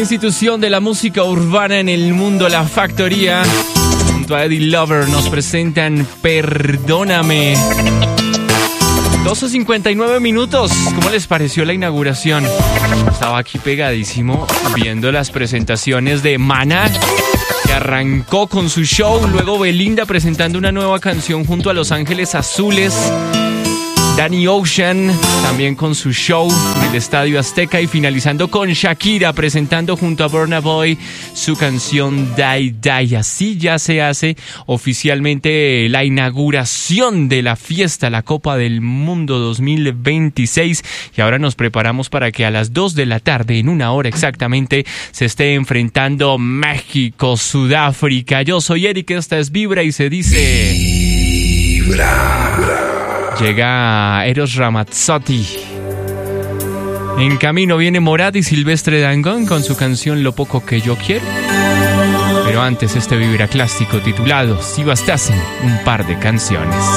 institución de la música urbana en el mundo, La Factoría, junto a Eddie Lover, nos presentan Perdóname. 12:59 minutos. ¿Cómo les pareció la inauguración? Estaba aquí pegadísimo viendo las presentaciones de Maná, que arrancó con su show. Luego Belinda presentando una nueva canción junto a Los Ángeles Azules. Danny Ocean también con su show en el Estadio Azteca. Y finalizando con Shakira presentando junto a Burna Boy su canción Die Die. Así ya se hace oficialmente la inauguración de la fiesta, la Copa del Mundo 2026. Y ahora nos preparamos para que a las 2 de la tarde, en una hora exactamente, se esté enfrentando México, Sudáfrica. Yo soy Eric, esta es Vibra y se dice... Vibra. Llega Eros Ramazzotti. En camino viene Morat y Silvestre Dangond con su canción Lo Poco Que Yo Quiero. Pero antes este Vibra clásico titulado Si Bastasen un par de canciones.